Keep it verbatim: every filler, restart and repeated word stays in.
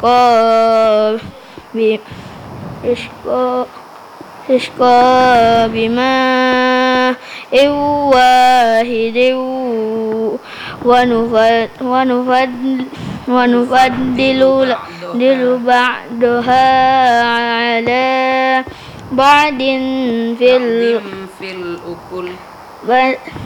يسقى ب- يسقى يسقى بماء واحد ونفضل ونفضل ونفضل دل بعضها على بعض في ال بعض في الأكل ب-